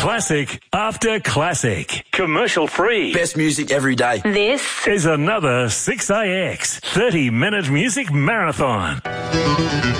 Classic after classic. Commercial free. Best music every day. This is another 6AX 30-minute music marathon.